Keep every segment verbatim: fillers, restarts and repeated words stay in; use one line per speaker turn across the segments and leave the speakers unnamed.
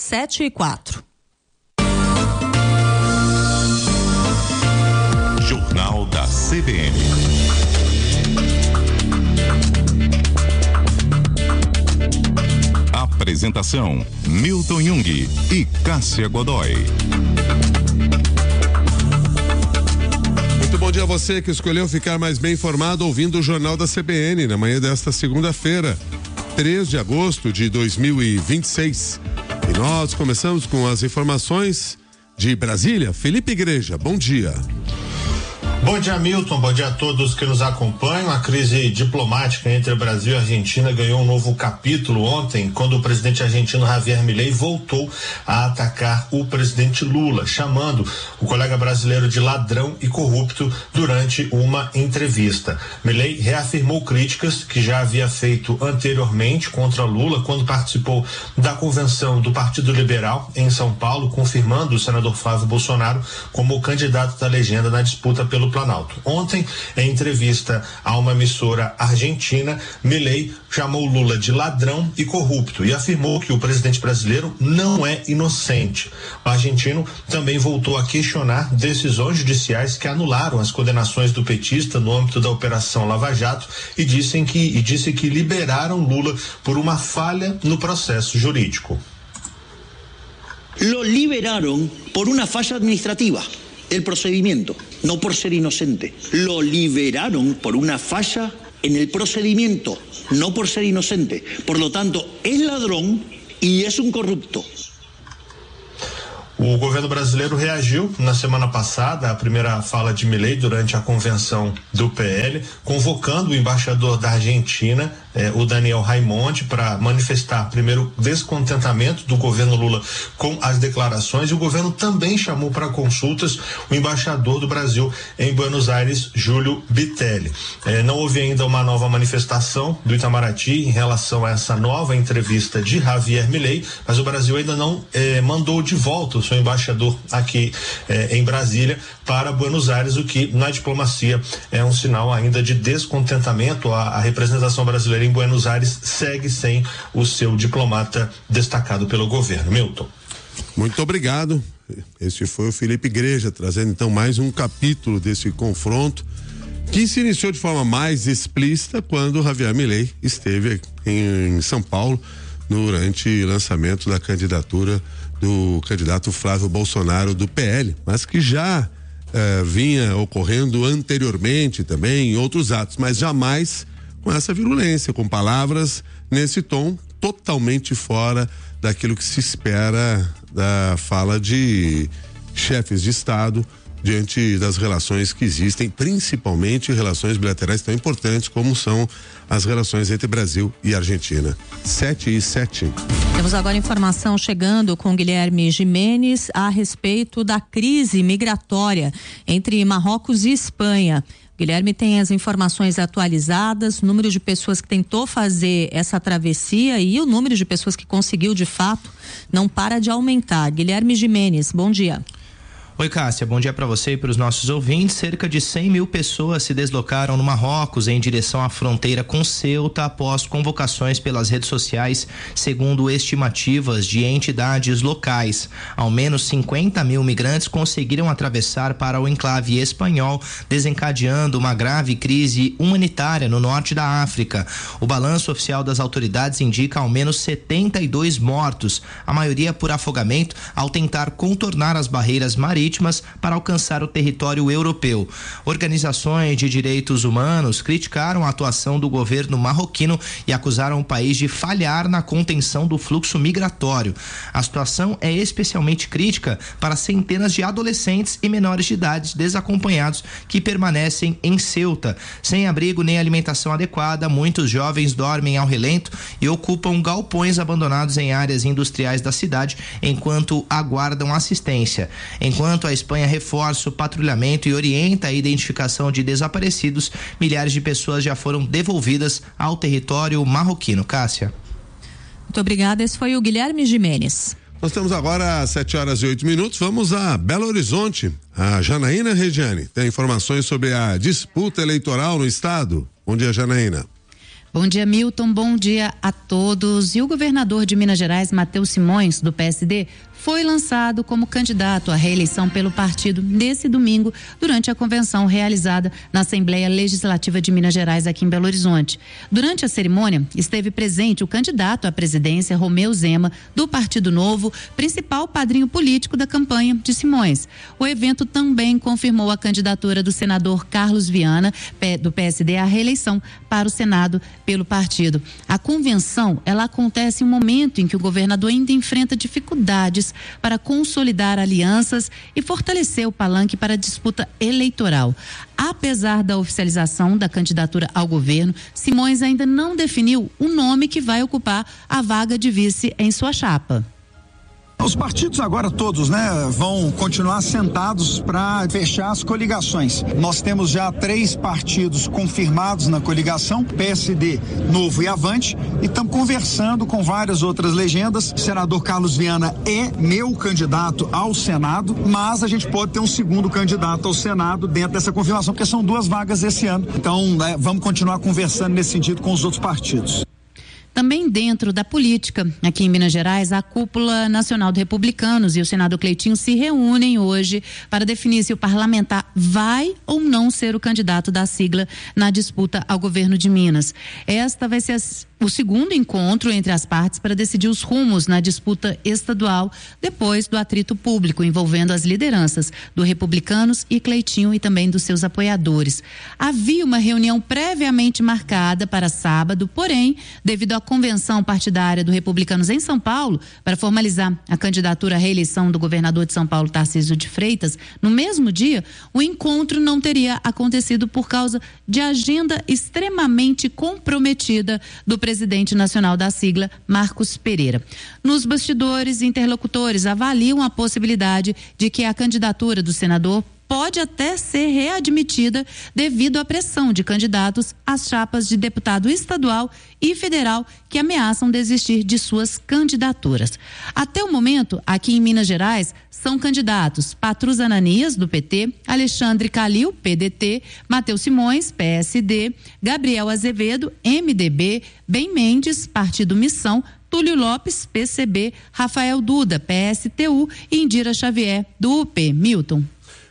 sete e quatro.
Jornal da C B N. Apresentação: Milton Jung e Cássia Godoy.
Muito bom dia a você que escolheu ficar mais bem informado ouvindo o Jornal da C B N na manhã desta segunda-feira, três de agosto de dois mil e vinte e seis. E nós começamos com as informações de Brasília. Felipe Igreja, bom dia.
Bom dia, Milton. Bom dia a todos que nos acompanham. A crise diplomática entre Brasil e Argentina ganhou um novo capítulo ontem, quando o presidente argentino Javier Milei voltou a atacar o presidente Lula, chamando o colega brasileiro de ladrão e corrupto durante uma entrevista. Milei reafirmou críticas que já havia feito anteriormente contra Lula quando participou da convenção do Partido Liberal em São Paulo, confirmando o senador Flávio Bolsonaro como o candidato da legenda na disputa pelo Planalto. Ontem, em entrevista a uma emissora argentina, Milei chamou Lula de ladrão e corrupto e afirmou que o presidente brasileiro não é inocente. O argentino também voltou a questionar decisões judiciais que anularam as condenações do petista no âmbito da Operação Lava Jato e, disse que, e disse que liberaram Lula por uma falha no processo jurídico.
Lo liberaron por una falla administrativa del procedimiento, no por ser inocente. Lo liberaron por una falla en el procedimiento, no por ser inocente. Por lo tanto, es ladrón y es un corrupto.
O governo brasileiro reagiu na semana passada à primeira fala de Milei durante a convenção do P L, convocando o embaixador da Argentina, eh, o Daniel Raimondi, para manifestar primeiro descontentamento do governo Lula com as declarações, e o governo também chamou para consultas o embaixador do Brasil em Buenos Aires, Júlio Bitelli. Eh, não houve ainda uma nova manifestação do Itamaraty em relação a essa nova entrevista de Javier Milei, mas o Brasil ainda não eh, mandou de volta o seu embaixador aqui eh, em Brasília para Buenos Aires, o que na diplomacia é um sinal ainda de descontentamento. A, a representação brasileira em Buenos Aires segue sem o seu diplomata destacado pelo governo. Milton.
Muito obrigado. Este foi o Felipe Igreja, trazendo então mais um capítulo desse confronto que se iniciou de forma mais explícita quando Javier Milei esteve em, em São Paulo durante o lançamento da candidatura do candidato Flávio Bolsonaro do P L, mas que já eh, vinha ocorrendo anteriormente também em outros atos, mas jamais com essa virulência, com palavras nesse tom totalmente fora daquilo que se espera da fala de chefes de Estado diante das relações que existem, principalmente relações bilaterais tão importantes como são as relações entre Brasil e Argentina. Sete e sete.
Temos agora informação chegando com Guilherme Gimenez a respeito da crise migratória entre Marrocos e Espanha. Guilherme tem as informações atualizadas, o número de pessoas que tentou fazer essa travessia e o número de pessoas que conseguiu de fato não para de aumentar. Guilherme Gimenez, bom dia.
Oi, Cássia, bom dia para você e para os nossos ouvintes. Cerca de cem mil pessoas se deslocaram no Marrocos em direção à fronteira com Ceuta após convocações pelas redes sociais, segundo estimativas de entidades locais. Ao menos cinquenta mil migrantes conseguiram atravessar para o enclave espanhol, desencadeando uma grave crise humanitária no norte da África. O balanço oficial das autoridades indica ao menos setenta e dois mortos, a maioria por afogamento, ao tentar contornar as barreiras marítimas para alcançar o território europeu. Organizações de direitos humanos criticaram a atuação do governo marroquino e acusaram o país de falhar na contenção do fluxo migratório. A situação é especialmente crítica para centenas de adolescentes e menores de idade desacompanhados que permanecem em Ceuta. Sem abrigo nem alimentação adequada, muitos jovens dormem ao relento e ocupam galpões abandonados em áreas industriais da cidade enquanto aguardam assistência. Enquanto a Espanha reforça o patrulhamento e orienta a identificação de desaparecidos, milhares de pessoas já foram devolvidas ao território marroquino. Cássia.
Muito obrigada. Esse foi o Guilherme Gimenez.
Nós temos agora às sete horas e oito minutos. Vamos a Belo Horizonte. A Janaína Regiane tem informações sobre a disputa eleitoral no estado. Bom dia, Janaína.
Bom dia, Milton. Bom dia a todos. E o governador de Minas Gerais, Matheus Simões, do P S D, foi lançado como candidato à reeleição pelo partido nesse domingo, durante a convenção realizada na Assembleia Legislativa de Minas Gerais, aqui em Belo Horizonte. Durante a cerimônia, esteve presente o candidato à presidência, Romeu Zema, do Partido Novo, principal padrinho político da campanha de Simões. O evento também confirmou a candidatura do senador Carlos Viana, do P S D, à reeleição para o Senado pelo partido. A convenção, ela acontece em um momento em que o governador ainda enfrenta dificuldades para consolidar alianças e fortalecer o palanque para a disputa eleitoral. Apesar da oficialização da candidatura ao governo, Simões ainda não definiu o nome que vai ocupar a vaga de vice em sua chapa.
Os partidos agora todos, né, vão continuar sentados para fechar as coligações. Nós temos já três partidos confirmados na coligação, P S D, Novo e Avante, e estamos conversando com várias outras legendas. O senador Carlos Viana é meu candidato ao Senado, mas a gente pode ter um segundo candidato ao Senado dentro dessa confirmação, porque são duas vagas esse ano. Então, né, vamos continuar conversando nesse sentido com os outros partidos.
Também dentro da política, aqui em Minas Gerais, a Cúpula Nacional de Republicanos e o senador Cleitinho se reúnem hoje para definir se o parlamentar vai ou não ser o candidato da sigla na disputa ao governo de Minas. Esta vai ser o segundo encontro entre as partes para decidir os rumos na disputa estadual, depois do atrito público envolvendo as lideranças do Republicanos e Cleitinho e também dos seus apoiadores. Havia uma reunião previamente marcada para sábado, porém, devido à convenção partidária do Republicanos em São Paulo, para formalizar a candidatura à reeleição do governador de São Paulo, Tarcísio de Freitas, no mesmo dia, o encontro não teria acontecido por causa de agenda extremamente comprometida do presidente nacional da sigla, Marcos Pereira. Nos bastidores, interlocutores avaliam a possibilidade de que a candidatura do senador pode até ser readmitida devido à pressão de candidatos às chapas de deputado estadual e federal que ameaçam desistir de suas candidaturas. Até o momento, aqui em Minas Gerais, são candidatos Patrus Ananias, do P T, Alexandre Calil, P D T, Matheus Simões, P S D, Gabriel Azevedo, M D B, Ben Mendes, Partido Missão, Túlio Lopes, P C B, Rafael Duda, P S T U e Indira Xavier, do U P. Milton.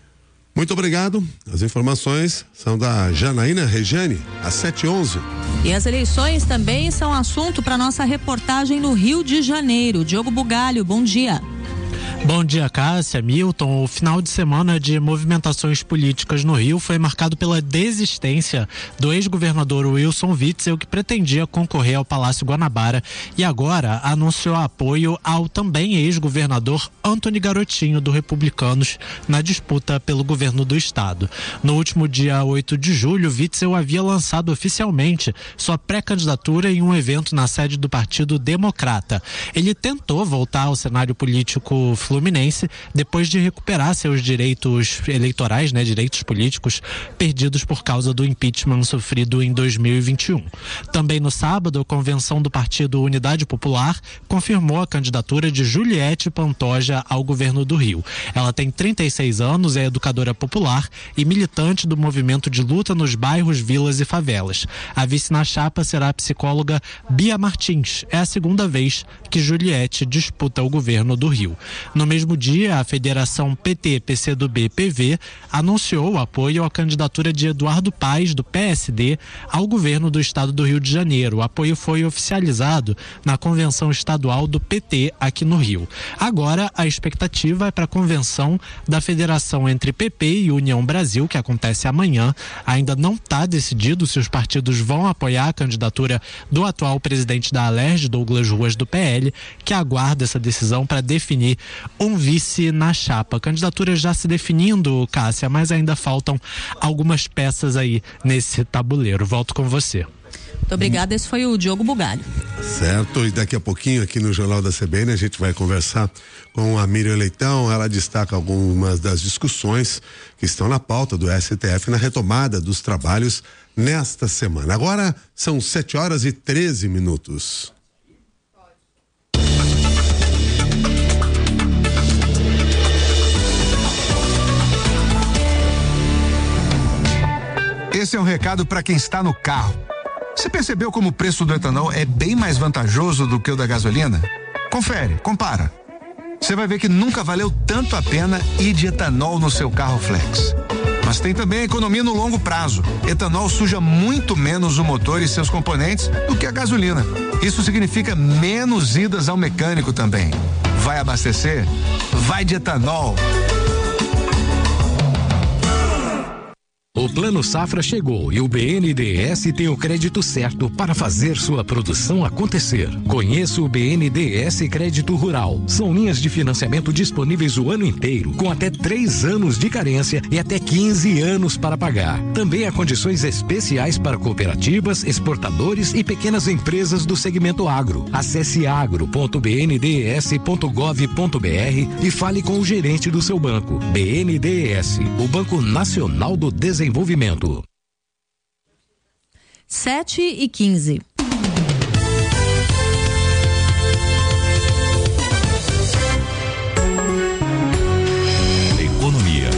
Muito obrigado. As informações são da Janaína Regiane, às sete e onze.
E as eleições também são assunto para nossa reportagem no Rio de Janeiro. Diogo Bugalho, bom dia.
Bom dia, Cássia, Milton. O final de semana de movimentações políticas no Rio foi marcado pela desistência do ex-governador Wilson Witzel, que pretendia concorrer ao Palácio Guanabara e agora anunciou apoio ao também ex-governador Antony Garotinho, do Republicanos, na disputa pelo governo do estado. No último dia oito de julho, Witzel havia lançado oficialmente sua pré-candidatura em um evento na sede do Partido Democrata. Ele tentou voltar ao cenário político Fluminense depois de recuperar seus direitos eleitorais, né, direitos políticos perdidos por causa do impeachment sofrido em dois mil e vinte e um. Também no sábado, a convenção do Partido Unidade Popular confirmou a candidatura de Juliette Pantoja ao governo do Rio. Ela tem trinta e seis anos, é educadora popular e militante do movimento de luta nos bairros, vilas e favelas. A vice na chapa será a psicóloga Bia Martins. É a segunda vez que Juliette disputa o governo do Rio. No mesmo dia, a Federação P T, P C do B, P V anunciou o apoio à candidatura de Eduardo Paes, do P S D, ao governo do estado do Rio de Janeiro. O apoio foi oficializado na convenção estadual do P T aqui no Rio. Agora, a expectativa é para a convenção da federação entre P P e União Brasil, que acontece amanhã. Ainda não está decidido se os partidos vão apoiar a candidatura do atual presidente da Alerj, Douglas Ruas, do P L, que aguarda essa decisão para definir um vice na chapa. A candidatura já se definindo, Cássia, mas ainda faltam algumas peças aí nesse tabuleiro. Volto com você.
Muito obrigada, esse foi o Diogo Bugalho.
Certo, e daqui a pouquinho aqui no Jornal da C B N a gente vai conversar com a Miriam Leitão. Ela destaca algumas das discussões que estão na pauta do S T F na retomada dos trabalhos nesta semana. Agora são sete horas e treze minutos.
Esse é um recado para quem está no carro. Você percebeu como o preço do etanol é bem mais vantajoso do que o da gasolina? Confere, compara. Você vai ver que nunca valeu tanto a pena ir de etanol no seu carro flex. Mas tem também a economia no longo prazo. Etanol suja muito menos o motor e seus componentes do que a gasolina. Isso significa menos idas ao mecânico também. Vai abastecer? Vai de etanol.
O Plano Safra chegou e o B N D E S tem o crédito certo para fazer sua produção acontecer. Conheça o B N D E S Crédito Rural. São linhas de financiamento disponíveis o ano inteiro, com até três anos de carência e até quinze anos para pagar. Também há condições especiais para cooperativas, exportadores e pequenas empresas do segmento agro. Acesse agro ponto b n d e s ponto gov ponto b r e fale com o gerente do seu banco. B N D E S, o Banco Nacional do Desenvolvimento. Desenvolvimento.
Sete e quinze.
Economia.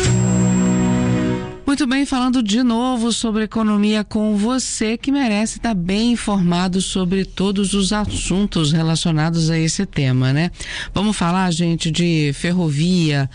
Muito bem, falando de novo sobre economia com você que merece estar bem informado sobre todos os assuntos relacionados a esse tema, né? Vamos falar, gente, de ferrovia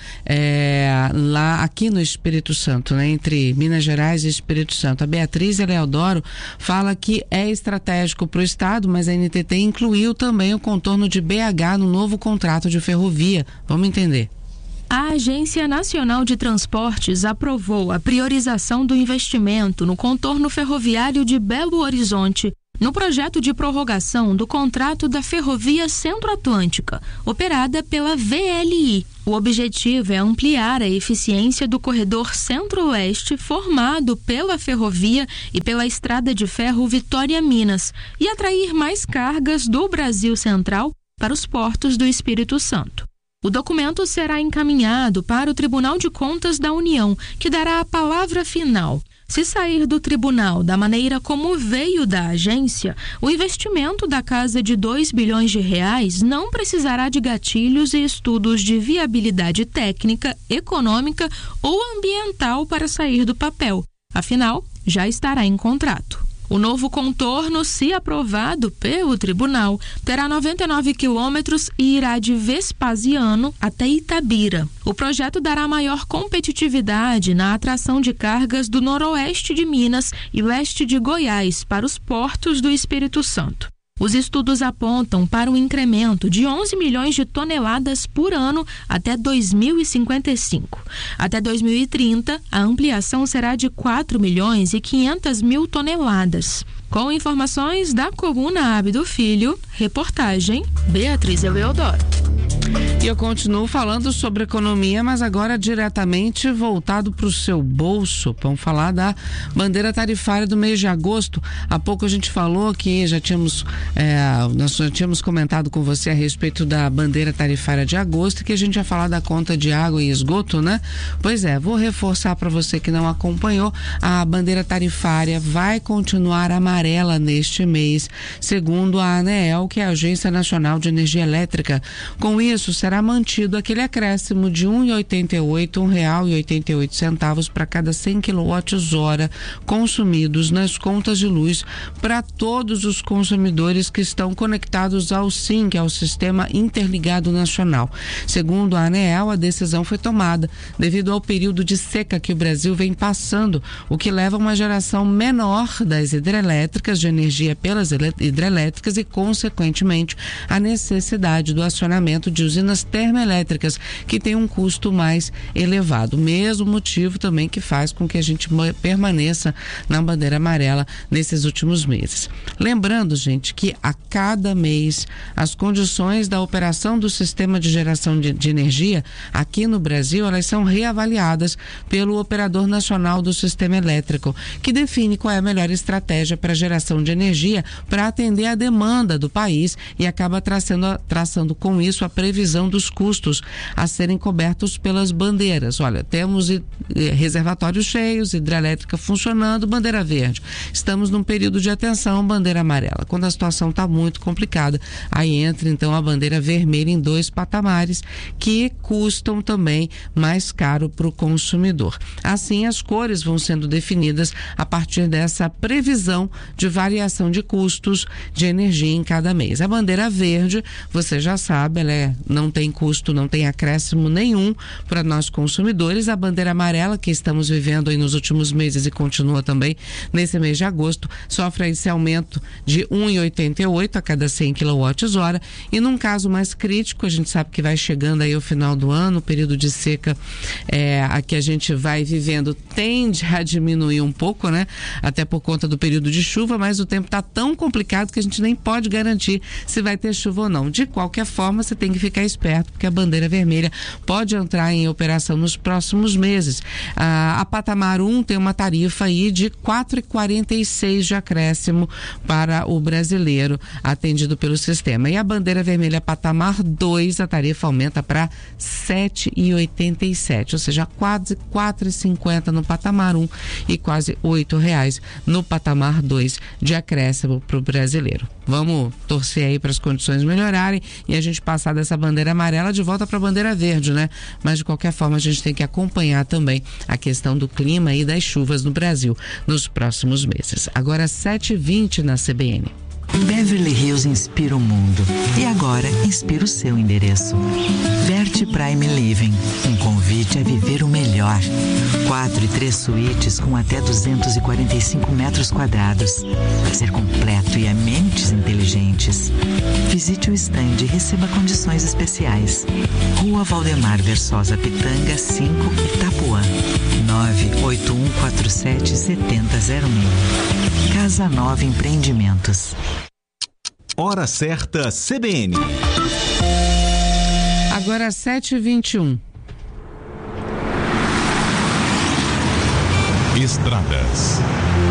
é, lá aqui no Espírito Santo, né? Entre Minas Gerais e Espírito Santo. A Beatriz Eleodoro fala que é estratégico para o estado, mas a N T T incluiu também o contorno de B H no novo contrato de ferrovia. Vamos entender.
A Agência Nacional de Transportes aprovou a priorização do investimento no contorno ferroviário de Belo Horizonte no projeto de prorrogação do contrato da Ferrovia Centro-Atlântica, operada pela V L I. O objetivo é ampliar a eficiência do corredor Centro-Oeste formado pela ferrovia e pela estrada de ferro Vitória-Minas e atrair mais cargas do Brasil Central para os portos do Espírito Santo. O documento será encaminhado para o Tribunal de Contas da União, que dará a palavra final. Se sair do tribunal da maneira como veio da agência, o investimento da casa de dois bilhões de reais não precisará de gatilhos e estudos de viabilidade técnica, econômica ou ambiental para sair do papel. Afinal, já estará em contrato. O novo contorno, se aprovado pelo tribunal, terá noventa e nove quilômetros e irá de Vespasiano até Itabira. O projeto dará maior competitividade na atração de cargas do noroeste de Minas e leste de Goiás para os portos do Espírito Santo. Os estudos apontam para um incremento de onze milhões de toneladas por ano até dois mil e cinquenta e cinco. Até dois mil e trinta, a ampliação será de quatro milhões e quinhentas mil toneladas. Com informações da coluna Abdo Filho, reportagem Beatriz Eleodoro.
E eu continuo falando sobre economia, mas agora diretamente voltado para o seu bolso. Vamos falar da bandeira tarifária do mês de agosto. Há pouco a gente falou que já tínhamos, é, nós já tínhamos comentado com você a respeito da bandeira tarifária de agosto, que a gente ia falar da conta de água e esgoto, né? Pois é, vou reforçar para você que não acompanhou, a bandeira tarifária vai continuar amarela neste mês, segundo a ANEEL, que é a Agência Nacional de Energia Elétrica. Com isso, será mantido aquele acréscimo de um real e oitenta e oito, um real e oitenta e oito centavos para cada cem quilowatts-hora consumidos nas contas de luz para todos os consumidores que estão conectados ao S I M, que é o Sistema Interligado Nacional. Segundo a ANEEL, a decisão foi tomada devido ao período de seca que o Brasil vem passando, o que leva a uma geração menor das hidrelétricas, de energia pelas hidrelétricas e, consequentemente, a necessidade do acionamento de usinas termoelétricas, que tem um custo mais elevado. Mesmo motivo também que faz com que a gente permaneça na bandeira amarela nesses últimos meses. Lembrando, gente, que a cada mês as condições da operação do sistema de geração de, de energia aqui no Brasil, elas são reavaliadas pelo Operador Nacional do Sistema Elétrico, que define qual é a melhor estratégia para a geração de energia para atender a demanda do país e acaba traçando, traçando com isso a previsão previsão dos custos a serem cobertos pelas bandeiras. Olha, temos eh, reservatórios cheios, hidrelétrica funcionando, bandeira verde. Estamos num período de atenção, bandeira amarela. Quando a situação está muito complicada, aí entra então a bandeira vermelha em dois patamares que custam também mais caro para o consumidor. Assim, as cores vão sendo definidas a partir dessa previsão de variação de custos de energia em cada mês. A bandeira verde, você já sabe, ela é, não tem custo, não tem acréscimo nenhum para nós consumidores. A bandeira amarela, que estamos vivendo aí nos últimos meses e continua também nesse mês de agosto, sofre esse aumento de um real e oitenta e oito centavos a cada cem quilowatt-hora. E num caso mais crítico, a gente sabe que vai chegando aí o final do ano, o período de seca é, a que a gente vai vivendo tende a diminuir um pouco, né? Até por conta do período de chuva, mas o tempo está tão complicado que a gente nem pode garantir se vai ter chuva ou não. De qualquer forma, você tem que ficar esperto, porque a bandeira vermelha pode entrar em operação nos próximos meses. Ah, a patamar um tem uma tarifa aí de quatro reais e quarenta e seis centavos de acréscimo para o brasileiro atendido pelo sistema. E a bandeira vermelha patamar dois, a tarifa aumenta para sete reais e oitenta e sete centavos, ou seja, quase quatro reais e cinquenta centavos no patamar um e quase oito reais no patamar dois de acréscimo para o brasileiro. Vamos torcer aí para as condições melhorarem e a gente passar dessa bandeira amarela de volta para a bandeira verde, né? Mas de qualquer forma a gente tem que acompanhar também a questão do clima e das chuvas no Brasil nos próximos meses. Agora sete e vinte na C B N.
Beverly Hills inspira o mundo e agora inspira o seu endereço. Verte Prime Living, um convite a viver o melhor. Quatro e três suítes com até duzentos e quarenta e cinco metros quadrados. Lazer completo e amenities inteligentes. Visite o stand e receba condições especiais. Rua Valdemar Versosa Pitanga, cinco, Itapuã. nove oito um quatro sete sete zero zero seis. Casa Nova Empreendimentos.
Hora certa C B N.
Agora sete e vinte e um.
Estradas.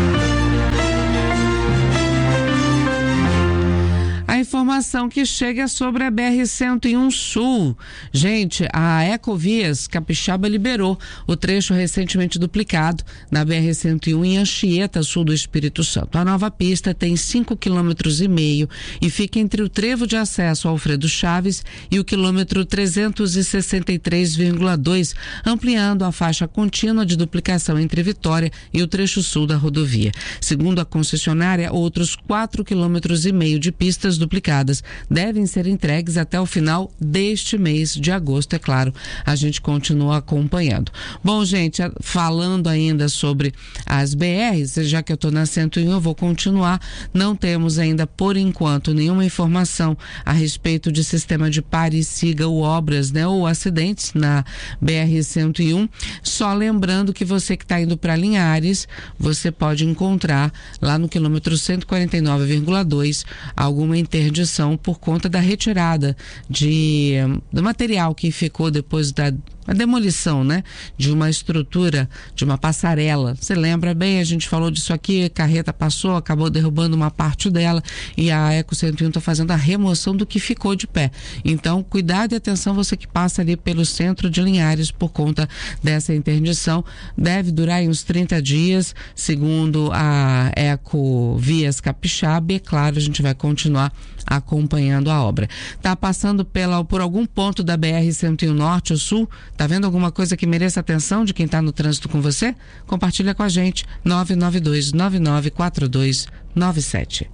A informação que chega é sobre a B R cento e um Sul. Gente, a Ecovias Capixaba liberou o trecho recentemente duplicado na B R cento e um em Anchieta, sul do Espírito Santo. A nova pista tem cinco quilômetros e meio e fica entre o trevo de acesso Alfredo Chaves e o quilômetro trezentos e sessenta e três vírgula dois, ampliando a faixa contínua de duplicação entre Vitória e o trecho sul da rodovia. Segundo a concessionária, outros quatro quilômetros e meio de pistas duplicadas devem ser entregues até o final deste mês de agosto, é claro. A gente continua acompanhando. Bom, gente, falando ainda sobre as B Rs, já que eu estou na cento e um, eu vou continuar. Não temos ainda, por enquanto, nenhuma informação a respeito de sistema de pare e siga ou obras, né, ou acidentes na B R cento e um. Só lembrando que você que está indo para Linhares, você pode encontrar lá no quilômetro cento e quarenta e nove vírgula dois alguma interdição por conta da retirada de, do material que ficou depois da a demolição, né, de uma estrutura, de uma passarela. Você lembra bem, a gente falou disso aqui, a carreta passou, acabou derrubando uma parte dela e a Eco cento e um está fazendo a remoção do que ficou de pé. Então, cuidado e atenção você que passa ali pelo centro de Linhares por conta dessa interdição. Deve durar uns trinta dias, segundo a Eco Vias Capixaba, e é claro, a gente vai continuar acompanhando a obra. Tá passando pela, por algum ponto da B R cento e um Norte ou Sul? Tá vendo alguma coisa que mereça atenção de quem está no trânsito com você? Compartilha com a gente, nove nove dois nove nove quatro dois nove sete.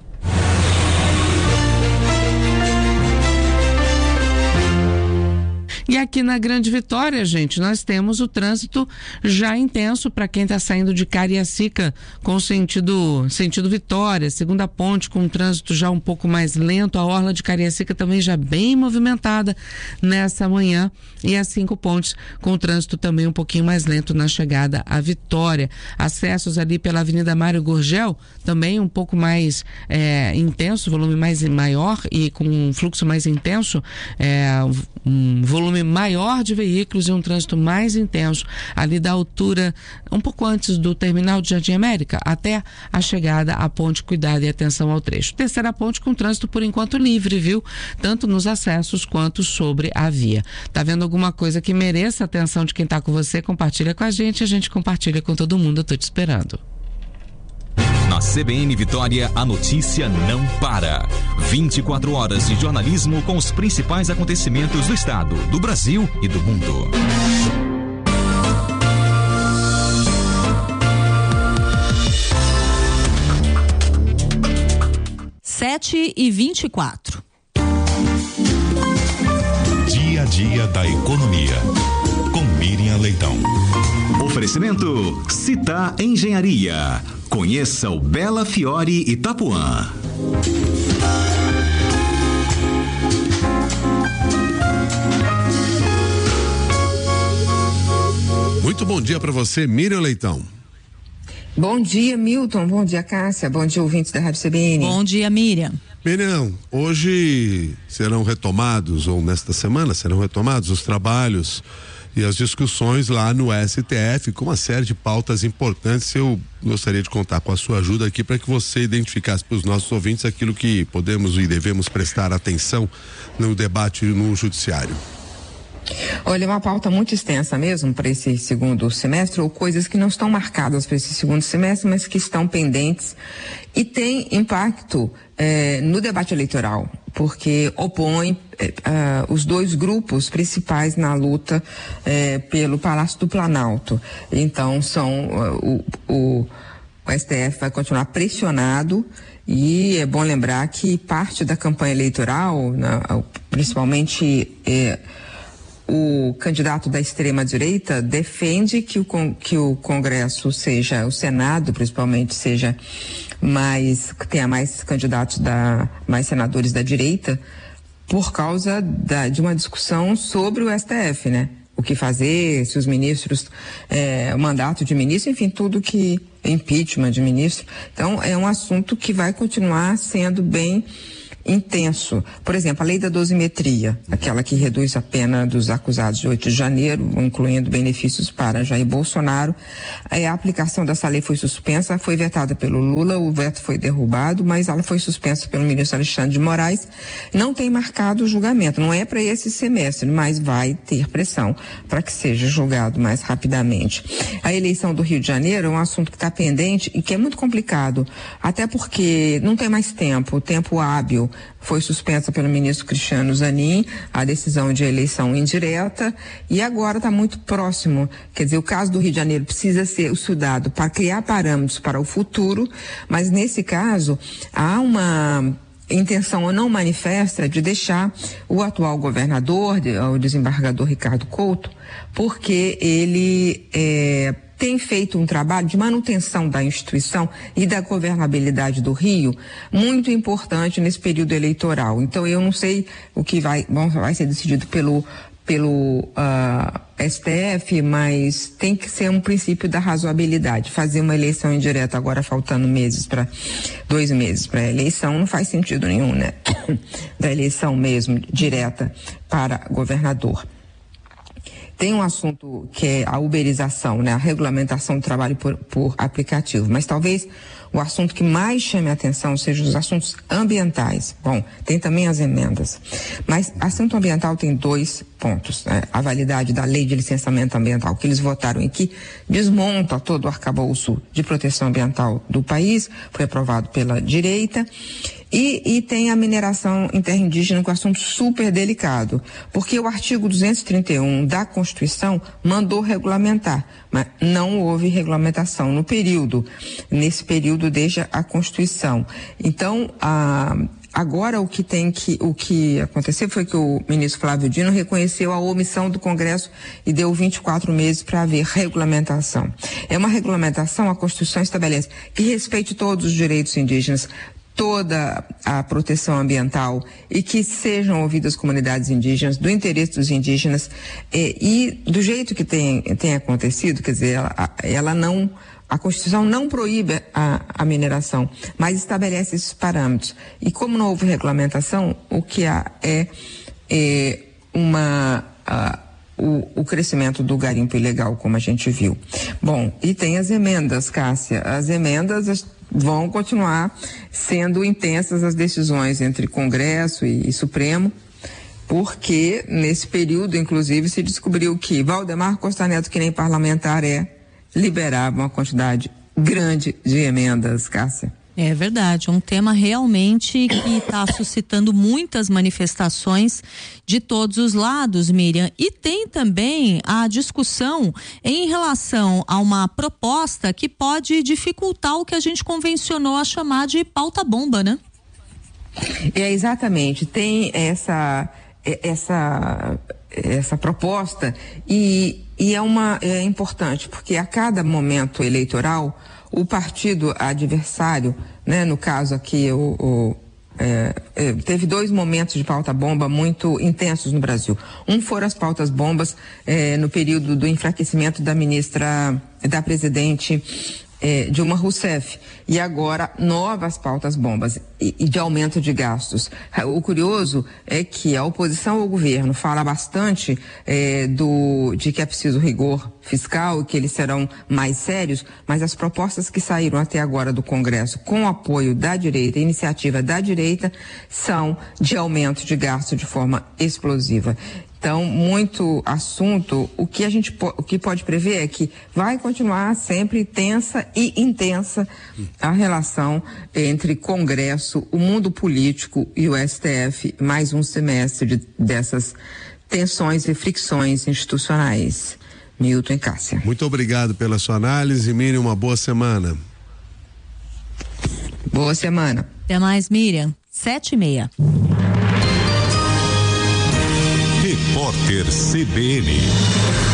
E aqui na Grande Vitória, gente, nós temos o trânsito já intenso para quem está saindo de Cariacica com sentido, sentido Vitória, segunda ponte com o trânsito já um pouco mais lento, a orla de Cariacica também já bem movimentada nessa manhã, e as cinco pontes com o trânsito também um pouquinho mais lento na chegada à Vitória. Acessos ali pela Avenida Mário Gurgel também um pouco mais é, intenso, volume mais maior e com um fluxo mais intenso, é, um volume maior de veículos e um trânsito mais intenso ali da altura, um pouco antes do terminal de Jardim América, até a chegada à ponte. Cuidado e atenção ao trecho. Terceira ponte com trânsito por enquanto livre, viu? Tanto nos acessos quanto sobre a via. Tá vendo alguma coisa que mereça a atenção de quem tá com você? Compartilha com a gente, a gente compartilha com todo mundo. Eu tô te esperando.
Na C B N Vitória, a notícia não para. vinte e quatro horas de jornalismo com os principais acontecimentos do estado, do Brasil e do mundo.
Sete e vinte e quatro.
Dia a dia da economia. Com Miriam Leitão.
Oferecimento Citar Engenharia. Conheça o Bela Fiore Itapuã.
Muito bom dia para você, Miriam Leitão.
Bom dia, Milton. Bom dia, Cássia. Bom dia, ouvintes da Rádio C B N.
Bom dia, Miriam.
Miriam, hoje serão retomados, ou nesta semana serão retomados os trabalhos e as discussões lá no S T F com uma série de pautas importantes. Eu gostaria de contar com a sua ajuda aqui para que você identificasse para os nossos ouvintes aquilo que podemos e devemos prestar atenção no debate no judiciário.
Olha, é uma pauta muito extensa mesmo para esse segundo semestre, ou coisas que não estão marcadas para esse segundo semestre, mas que estão pendentes e tem impacto eh, no debate eleitoral, porque opõe eh, uh, os dois grupos principais na luta eh, pelo Palácio do Planalto. Então, são uh, o, o, o S T F vai continuar pressionado. E é bom lembrar que parte da campanha eleitoral, né, principalmente eh, o candidato da extrema-direita defende que o, que o Congresso seja, o Senado principalmente, seja mais, que tenha mais candidatos, da, mais senadores da direita, por causa da, de uma discussão sobre o S T F, né? O que fazer, se os ministros, é, o mandato de ministro, enfim, tudo que, impeachment de ministro. Então, é um assunto que vai continuar sendo bem intenso. Por exemplo, a lei da dosimetria, aquela que reduz a pena dos acusados de oito de janeiro, incluindo benefícios para Jair Bolsonaro. A aplicação dessa lei foi suspensa, foi vetada pelo Lula, o veto foi derrubado, mas ela foi suspensa pelo ministro Alexandre de Moraes. Não tem marcado o julgamento, não é para esse semestre, mas vai ter pressão para que seja julgado mais rapidamente. A eleição do Rio de Janeiro é um assunto que está pendente e que é muito complicado, até porque não tem mais tempo, o tempo hábil. Foi suspensa pelo ministro Cristiano Zanin a decisão de eleição indireta e agora está muito próximo. Quer dizer, o caso do Rio de Janeiro precisa ser estudado para criar parâmetros para o futuro, mas nesse caso há uma intenção não manifesta de deixar o atual governador, o desembargador Ricardo Couto, porque ele é, tem feito um trabalho de manutenção da instituição e da governabilidade do Rio muito importante nesse período eleitoral. Então, eu não sei o que vai, bom, vai ser decidido pelo pelo uh, S T F, mas tem que ser um princípio da razoabilidade. Fazer uma eleição indireta agora faltando meses para dois meses para a eleição não faz sentido nenhum, né? Da eleição mesmo direta para governador. Tem um assunto que é a uberização, né? A regulamentação do trabalho por, por aplicativo, mas talvez o assunto que mais chame a atenção sejam os assuntos ambientais. Bom, tem também as emendas, mas assunto ambiental tem dois pontos, né? A validade da lei de licenciamento ambiental que eles votaram e que desmonta todo o arcabouço de proteção ambiental do país, foi aprovado pela direita. E, e tem a mineração interindígena, com um assunto super delicado, porque o artigo duzentos e trinta e um da Constituição mandou regulamentar, mas não houve regulamentação no período, nesse período desde a Constituição. Então, a, agora o que tem que, o que aconteceu foi que o ministro Flávio Dino reconheceu a omissão do Congresso e deu vinte e quatro meses para haver regulamentação. É uma regulamentação, a Constituição estabelece que respeite todos os direitos indígenas, toda a proteção ambiental e que sejam ouvidas as comunidades indígenas, do interesse dos indígenas eh, e do jeito que tem, tem acontecido, quer dizer, ela, ela não, a Constituição não proíbe a, a mineração, mas estabelece esses parâmetros. E como não houve regulamentação, o que há é, é uma uh, o, o crescimento do garimpo ilegal, como a gente viu. Bom, e tem as emendas, Cássia. As emendas vão continuar sendo intensas as decisões entre Congresso e, e Supremo, porque nesse período, inclusive, se descobriu que Valdemar Costa Neto, que nem parlamentar é, liberava uma quantidade grande de emendas, Cássia.
É verdade, um tema realmente que está suscitando muitas manifestações de todos os lados, Miriam. E tem também a discussão em relação a uma proposta que pode dificultar o que a gente convencionou a chamar de pauta-bomba, né?
É, exatamente, tem essa, essa, essa proposta e, e é, uma, é importante, porque a cada momento eleitoral o partido adversário, né, no caso aqui, o, o, é, é, teve dois momentos de pauta-bomba muito intensos no Brasil. Um foram as pautas-bombas é, no período do enfraquecimento da ministra, da presidente é, Dilma Rousseff, e agora novas pautas-bombas e, e de aumento de gastos. O curioso é que a oposição ao governo fala bastante é, do, de que é preciso rigor fiscal e que eles serão mais sérios, mas as propostas que saíram até agora do Congresso com o apoio da direita, iniciativa da direita, são de aumento de gasto de forma explosiva. Então, muito assunto, o que a gente o que pode prever é que vai continuar sempre tensa e intensa a relação entre Congresso, o mundo político e o S T F, mais um semestre de, dessas tensões e fricções institucionais. Milton e Cássia.
Muito obrigado pela sua análise, Miriam, uma boa semana.
Boa semana.
Até mais, Miriam. Sete e meia.
Repórter C B N.